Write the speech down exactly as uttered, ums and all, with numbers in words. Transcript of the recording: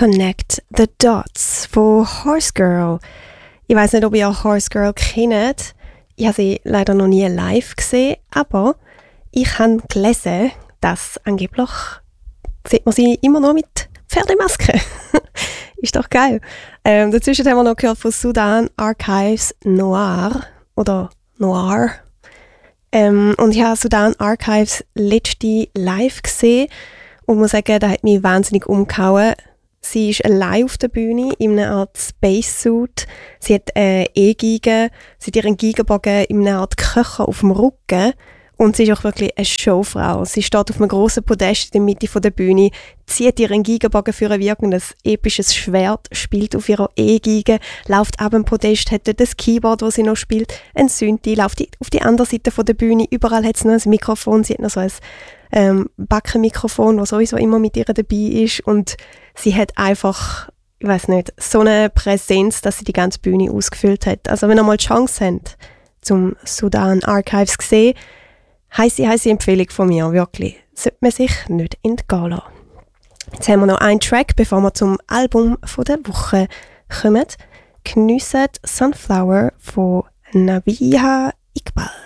Connect the Dots von Horse Girl. Ich weiss nicht, ob ihr Horse Girl kennt. Ich habe sie leider noch nie live gesehen, aber ich habe gelesen, dass angeblich sieht man sie immer noch mit Pferdemaske. Ist doch geil. Ähm, dazwischen haben wir noch gehört von Sudan Archives Noir oder Noir. Ähm, und ich habe Sudan Archives letzte live gesehen und muss sagen, das hat mich wahnsinnig umgehauen. Sie ist allein auf der Bühne in einer Art Spacesuit. Sie hat eine E-Geige, sie hat ihren Geigenbogen in einer Art Köcher auf dem Rücken. Und sie ist auch wirklich eine Showfrau. Sie steht auf einem grossen Podest in der Mitte der Bühne, zieht ihren Geigenbogen für ein wirkendes episches Schwert, spielt auf ihrer E-Geige, läuft ab dem Podest, hat dort das Keyboard, das sie noch spielt, ein Synthi, läuft die, auf die andere Seite der Bühne, überall hat sie noch ein Mikrofon, sie hat noch so ein ähm, Backenmikrofon, das sowieso immer mit ihr dabei ist und sie hat einfach, ich weiss nicht, so eine Präsenz, dass sie die ganze Bühne ausgefüllt hat. Also wenn ihr mal die Chance habt, zum Sudan Archives zu sehen, heisse, heisse Empfehlung von mir, wirklich. Sollte man sich nicht entgehen lassen. Jetzt haben wir noch einen Track, bevor wir zum Album von der Woche kommen. Geniessen Sunflower von Nabiha Iqbal.